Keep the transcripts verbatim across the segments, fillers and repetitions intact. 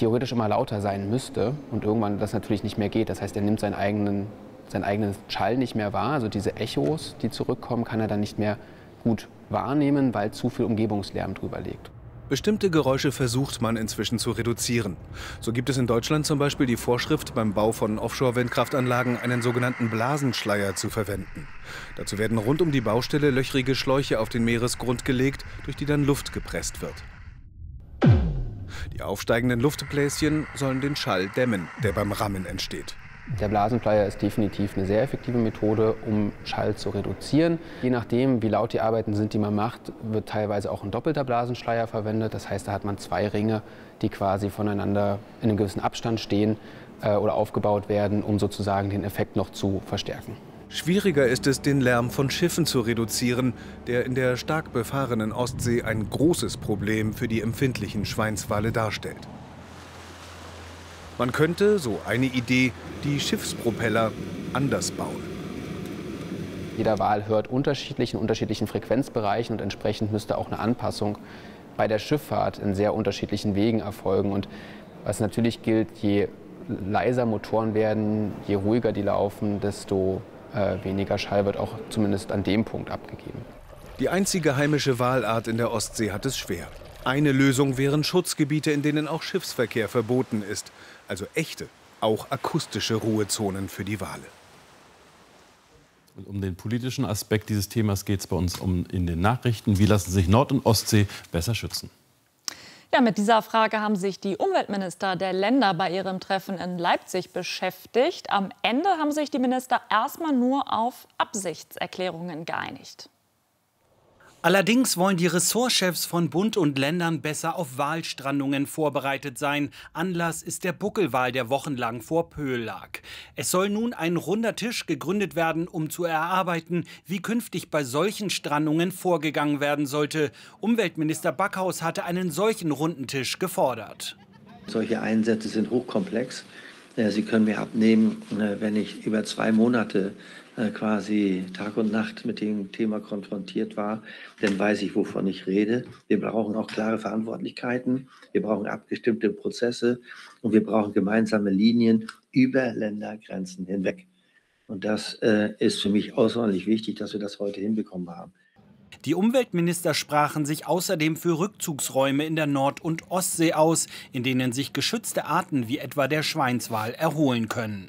theoretisch immer lauter sein müsste und irgendwann das natürlich nicht mehr geht. Das heißt, er nimmt seinen eigenen, seinen eigenen Schall nicht mehr wahr. Also diese Echos, die zurückkommen, kann er dann nicht mehr gut wahrnehmen, weil zu viel Umgebungslärm drüber liegt. Bestimmte Geräusche versucht man inzwischen zu reduzieren. So gibt es in Deutschland zum Beispiel die Vorschrift, beim Bau von Offshore-Windkraftanlagen einen sogenannten Blasenschleier zu verwenden. Dazu werden rund um die Baustelle löchrige Schläuche auf den Meeresgrund gelegt, durch die dann Luft gepresst wird. Die aufsteigenden Luftbläschen sollen den Schall dämmen, der beim Rammen entsteht. Der Blasenschleier ist definitiv eine sehr effektive Methode, um Schall zu reduzieren. Je nachdem, wie laut die Arbeiten sind, die man macht, wird teilweise auch ein doppelter Blasenschleier verwendet. Das heißt, da hat man zwei Ringe, die quasi voneinander in einem gewissen Abstand stehen äh, oder aufgebaut werden, um sozusagen den Effekt noch zu verstärken. Schwieriger ist es, den Lärm von Schiffen zu reduzieren, der in der stark befahrenen Ostsee ein großes Problem für die empfindlichen Schweinswale darstellt. Man könnte, so eine Idee, die Schiffspropeller anders bauen. Jeder Wal hört unterschiedlich in unterschiedlichen Frequenzbereichen und entsprechend müsste auch eine Anpassung bei der Schifffahrt in sehr unterschiedlichen Wegen erfolgen. Und was natürlich gilt, je leiser Motoren werden, je ruhiger die laufen, desto äh, weniger Schall wird auch zumindest an dem Punkt abgegeben. Die einzige heimische Walart in der Ostsee hat es schwer. Eine Lösung wären Schutzgebiete, in denen auch Schiffsverkehr verboten ist. Also echte, auch akustische Ruhezonen für die Wale. Und um den politischen Aspekt dieses Themas geht es bei uns um in den Nachrichten. Wie lassen sich Nord- und Ostsee besser schützen? Ja, mit dieser Frage haben sich die Umweltminister der Länder bei ihrem Treffen in Leipzig beschäftigt. Am Ende haben sich die Minister erstmal nur auf Absichtserklärungen geeinigt. Allerdings wollen die Ressortchefs von Bund und Ländern besser auf Walstrandungen vorbereitet sein. Anlass ist der Buckelwal, der wochenlang vor Pöhl lag. Es soll nun ein runder Tisch gegründet werden, um zu erarbeiten, wie künftig bei solchen Strandungen vorgegangen werden sollte. Umweltminister Backhaus hatte einen solchen runden Tisch gefordert. Solche Einsätze sind hochkomplex. Sie können mir abnehmen, wenn ich über zwei Monate quasi Tag und Nacht mit dem Thema konfrontiert war, dann weiß ich, wovon ich rede. Wir brauchen auch klare Verantwortlichkeiten, wir brauchen abgestimmte Prozesse und wir brauchen gemeinsame Linien über Ländergrenzen hinweg. Und das äh, ist für mich außerordentlich wichtig, dass wir das heute hinbekommen haben. Die Umweltminister sprachen sich außerdem für Rückzugsräume in der Nord- und Ostsee aus, in denen sich geschützte Arten wie etwa der Schweinswal erholen können.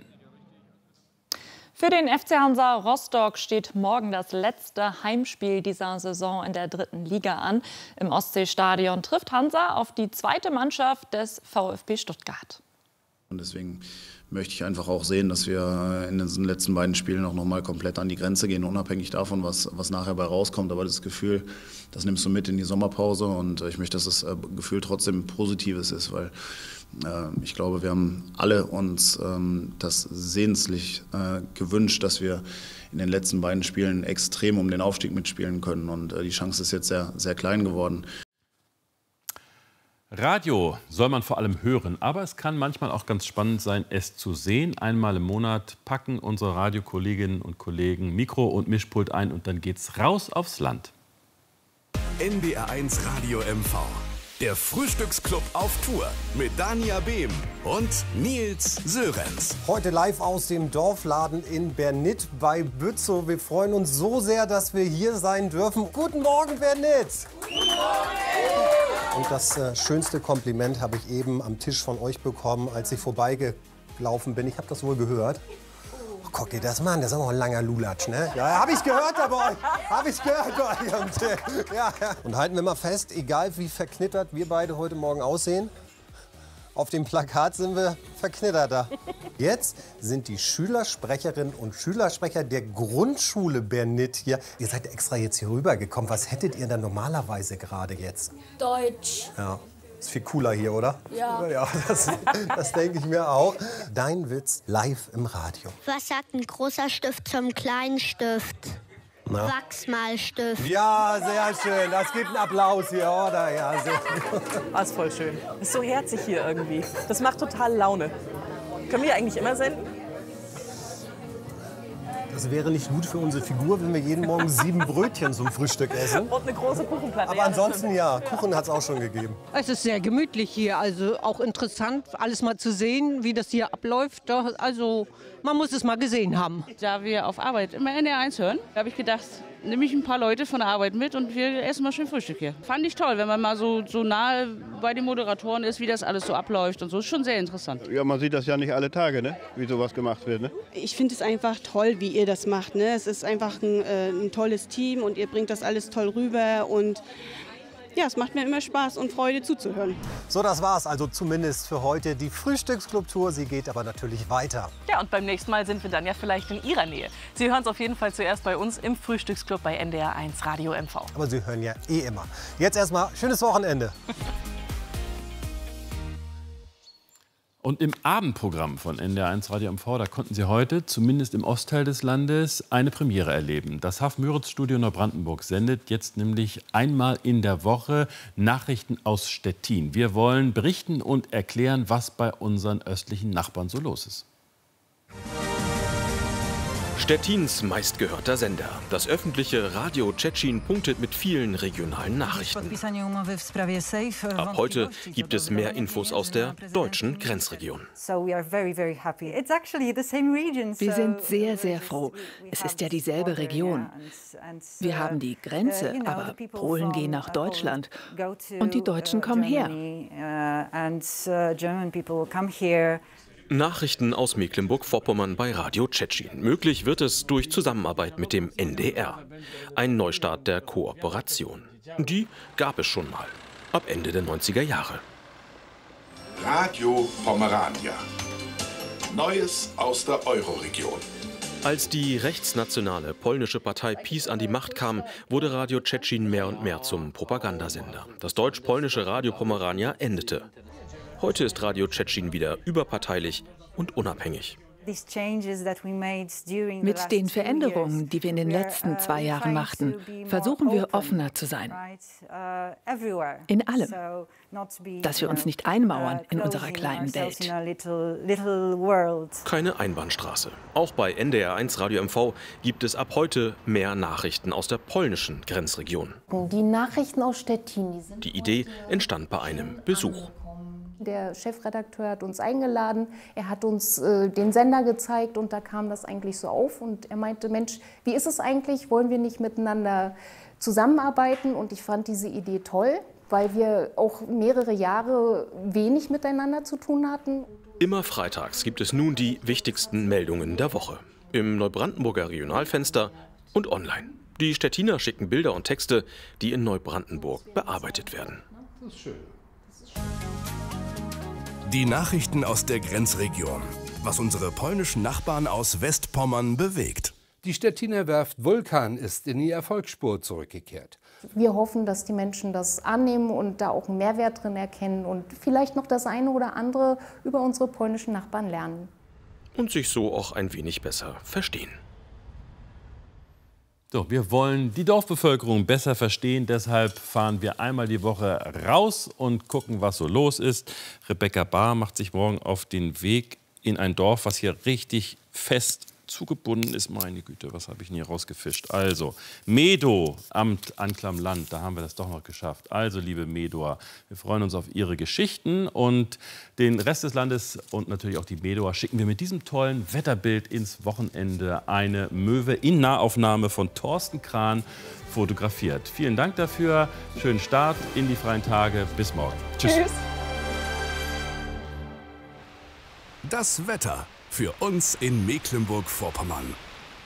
Für den F C Hansa Rostock steht morgen das letzte Heimspiel dieser Saison in der dritten Liga an. Im Ostseestadion trifft Hansa auf die zweite Mannschaft des VfB Stuttgart. Und deswegen möchte ich einfach auch sehen, dass wir in den letzten beiden Spielen auch noch mal komplett an die Grenze gehen, unabhängig davon, was, was nachher bei rauskommt. Aber das Gefühl, das nimmst du mit in die Sommerpause und ich möchte, dass das Gefühl trotzdem Positives ist, weil äh, ich glaube, wir haben alle uns ähm, das sehnlich äh, gewünscht, dass wir in den letzten beiden Spielen extrem um den Aufstieg mitspielen können und äh, die Chance ist jetzt sehr, sehr klein geworden. Radio soll man vor allem hören, aber es kann manchmal auch ganz spannend sein, es zu sehen. Einmal im Monat packen unsere Radiokolleginnen und Kollegen Mikro und Mischpult ein und dann geht's raus aufs Land. N D R eins Radio M V. Der Frühstücksclub auf Tour mit Dania Behm und Nils Sörenz. Heute live aus dem Dorfladen in Bernit bei Bützow. Wir freuen uns so sehr, dass wir hier sein dürfen. Guten Morgen, Bernit! Guten Morgen! Und das äh, schönste Kompliment habe ich eben am Tisch von euch bekommen, als ich vorbeigelaufen bin. Ich habe das wohl gehört. Oh, guck dir das mal an, das ist auch ein langer Lulatsch, ne? Ja, habe ich gehört bei euch. Habe ich gehört bei euch. Und, äh, ja, ja. Und halten wir mal fest, egal wie verknittert wir beide heute Morgen aussehen, auf dem Plakat sind wir verknitterter. Jetzt sind die Schülersprecherinnen und Schülersprecher der Grundschule Bernit hier. Ihr seid extra jetzt hier rübergekommen. Was hättet ihr denn normalerweise gerade jetzt? Deutsch. Ja, ist viel cooler hier, oder? Ja. Ja, das, das denke ich mir auch. Dein Witz live im Radio. Was sagt ein großer Stift zum kleinen Stift? Na? Wachsmalstift. Ja, sehr schön. Das gibt einen Applaus hier, oder? Ja, sehr das ist voll schön. Ist so herzig hier irgendwie. Das macht total Laune. Können wir eigentlich immer senden? Das wäre nicht gut für unsere Figur, wenn wir jeden Morgen sieben Brötchen zum Frühstück essen. Und eine große Kuchenplatte. Aber ja, ansonsten ja, Kuchen hat es auch schon gegeben. Es ist sehr gemütlich hier, also auch interessant, alles mal zu sehen, wie das hier abläuft. Also man muss es mal gesehen haben. Da wir auf Arbeit immer N D R eins hören, habe ich gedacht, nehme ich ein paar Leute von der Arbeit mit und wir essen mal schön Frühstück hier. Fand ich toll, wenn man mal so, so nahe bei den Moderatoren ist, wie das alles so abläuft und so. Ist schon sehr interessant. Ja, man sieht das ja nicht alle Tage, ne? Wie sowas gemacht wird. Ne? Ich finde es einfach toll, wie ihr das macht. Ne? Es ist einfach ein, äh, ein tolles Team und ihr bringt das alles toll rüber. Und ja, es macht mir immer Spaß und Freude zuzuhören. So, das war's also zumindest für heute. Die Frühstücksclub-Tour, sie geht aber natürlich weiter. Ja, und beim nächsten Mal sind wir dann ja vielleicht in Ihrer Nähe. Sie hören es auf jeden Fall zuerst bei uns im Frühstücksclub bei N D R eins Radio M V. Aber Sie hören ja eh immer. Jetzt erstmal schönes Wochenende. Und im Abendprogramm von N D R eins Radio M V, da konnten Sie heute, zumindest im Ostteil des Landes, eine Premiere erleben. Das Haff-Müritz-Studio Neubrandenburg sendet jetzt nämlich einmal in der Woche Nachrichten aus Stettin. Wir wollen berichten und erklären, was bei unseren östlichen Nachbarn so los ist. Stettins meistgehörter Sender. Das öffentliche Radio Tschetschen punktet mit vielen regionalen Nachrichten. Ab heute gibt es mehr Infos aus der deutschen Grenzregion. Wir sind sehr, sehr froh. Es ist ja dieselbe Region. Wir haben die Grenze, aber Polen gehen nach Deutschland und die Deutschen kommen her. Nachrichten aus Mecklenburg-Vorpommern bei Radio Tschetschen. Möglich wird es durch Zusammenarbeit mit dem N D R. Ein Neustart der Kooperation. Die gab es schon mal, ab Ende der neunziger Jahre. Radio Pomerania. Neues aus der Euroregion. Als die rechtsnationale polnische Partei PiS an die Macht kam, wurde Radio Tschetschen mehr und mehr zum Propagandasender. Das deutsch-polnische Radio Pomerania endete. Heute ist Radio Tschetschen wieder überparteilich und unabhängig. Mit den Veränderungen, die wir in den letzten zwei Jahren machten, versuchen wir offener zu sein. In allem. Dass wir uns nicht einmauern in unserer kleinen Welt. Keine Einbahnstraße. Auch bei N D R eins Radio M V gibt es ab heute mehr Nachrichten aus der polnischen Grenzregion. Die Nachrichten aus Stettin. Die, sind die Idee entstand bei einem Besuch. Der Chefredakteur hat uns eingeladen, er hat uns äh, den Sender gezeigt und da kam das eigentlich so auf und er meinte, Mensch, wie ist es eigentlich, wollen wir nicht miteinander zusammenarbeiten? Und ich fand diese Idee toll, weil wir auch mehrere Jahre wenig miteinander zu tun hatten. Immer freitags gibt es nun die wichtigsten Meldungen der Woche. Im Neubrandenburger Regionalfenster und online. Die Stettiner schicken Bilder und Texte, die in Neubrandenburg bearbeitet werden. Das ist schön. Das ist schön. Die Nachrichten aus der Grenzregion. Was unsere polnischen Nachbarn aus Westpommern bewegt. Die Stettiner Werft Vulkan ist in die Erfolgsspur zurückgekehrt. Wir hoffen, dass die Menschen das annehmen und da auch einen Mehrwert drin erkennen und vielleicht noch das eine oder andere über unsere polnischen Nachbarn lernen. Und sich so auch ein wenig besser verstehen. So, wir wollen die Dorfbevölkerung besser verstehen, deshalb fahren wir einmal die Woche raus und gucken, was so los ist. Rebecca Bahr macht sich morgen auf den Weg in ein Dorf, was hier richtig fest zugebunden ist. Meine Güte, was habe ich denn hier rausgefischt? Also, Medow, Amt Anklam Land, da haben wir das doch noch geschafft. Also, liebe Medower, wir freuen uns auf Ihre Geschichten und den Rest des Landes und natürlich auch die Medower schicken wir mit diesem tollen Wetterbild ins Wochenende. Eine Möwe in Nahaufnahme von Thorsten Kran fotografiert. Vielen Dank dafür, schönen Start in die freien Tage, bis morgen. Tschüss. Tschüss. Das Wetter für uns in Mecklenburg-Vorpommern.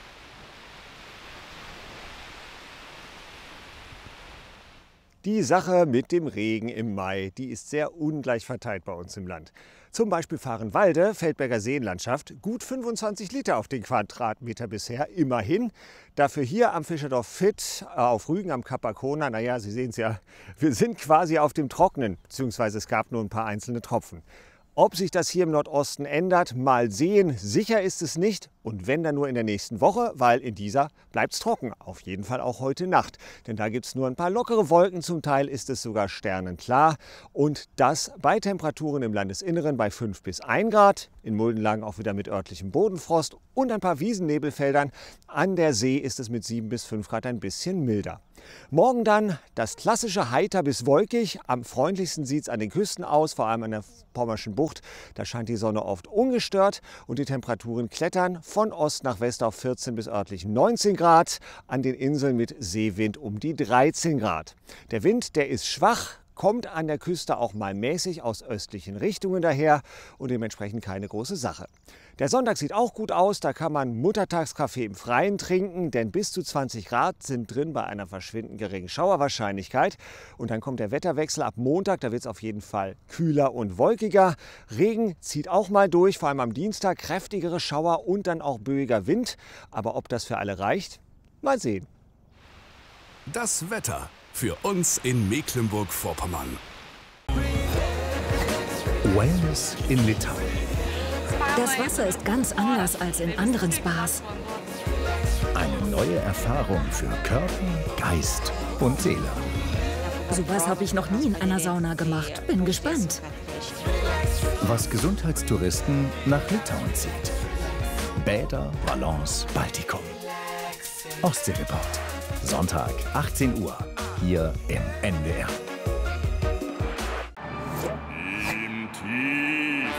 Die Sache mit dem Regen im Mai, die ist sehr ungleich verteilt bei uns im Land. Zum Beispiel Fahrenwalde, Feldberger Seenlandschaft, gut fünfundzwanzig Liter auf den Quadratmeter bisher, immerhin. Dafür hier am Fischerdorf Fit, auf Rügen am Kap Arkona, naja, Sie sehen es ja, wir sind quasi auf dem Trockenen, beziehungsweise es gab nur ein paar einzelne Tropfen. Ob sich das hier im Nordosten ändert, mal sehen. Sicher ist es nicht. Und wenn, dann nur in der nächsten Woche, weil in dieser bleibt es trocken. Auf jeden Fall auch heute Nacht. Denn da gibt es nur ein paar lockere Wolken. Zum Teil ist es sogar sternenklar. Und das bei Temperaturen im Landesinneren bei fünf bis ein Grad. In Muldenlagen auch wieder mit örtlichem Bodenfrost und ein paar Wiesennebelfeldern. An der See ist es mit sieben bis fünf Grad ein bisschen milder. Morgen dann das klassische heiter bis wolkig. Am freundlichsten sieht es an den Küsten aus, vor allem an der Pommerschen Bucht. Da scheint die Sonne oft ungestört und die Temperaturen klettern von Ost nach West auf vierzehn bis örtlich neunzehn Grad. An den Inseln mit Seewind um die dreizehn Grad. Der Wind, der ist schwach, kommt an der Küste auch mal mäßig aus östlichen Richtungen daher und dementsprechend keine große Sache. Der Sonntag sieht auch gut aus, da kann man Muttertagskaffee im Freien trinken, denn bis zu zwanzig Grad sind drin bei einer verschwindend geringen Schauerwahrscheinlichkeit. Und dann kommt der Wetterwechsel ab Montag, da wird es auf jeden Fall kühler und wolkiger. Regen zieht auch mal durch, vor allem am Dienstag kräftigere Schauer und dann auch böiger Wind. Aber ob das für alle reicht, mal sehen. Das Wetter für uns in Mecklenburg-Vorpommern. Wellness in Litauen. Das Wasser ist ganz anders als in anderen Spas. Eine neue Erfahrung für Körper, Geist und Seele. Sowas habe ich noch nie in einer Sauna gemacht. Bin gespannt. Was Gesundheitstouristen nach Litauen zieht. Bäder, Ballons, Baltikum. Ostsee-Report. Sonntag, achtzehn Uhr. Hier im N D R. Im tiefen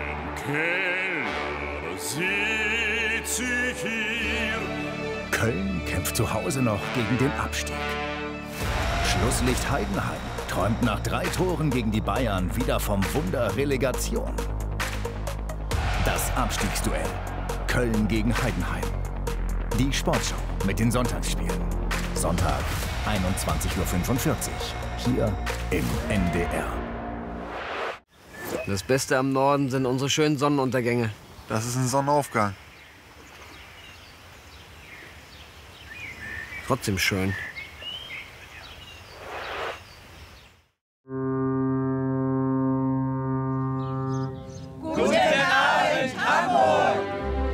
Keller sitzt sich hier. Köln kämpft zu Hause noch gegen den Abstieg. Schlusslicht Heidenheim träumt nach drei Toren gegen die Bayern wieder vom Wunder Relegation. Das Abstiegsduell. Köln gegen Heidenheim. Die Sportschau mit den Sonntagsspielen. Sonntag, einundzwanzig Uhr fünfundvierzig. Hier im N D R. Das Beste am Norden sind unsere schönen Sonnenuntergänge. Das ist ein Sonnenaufgang. Trotzdem schön.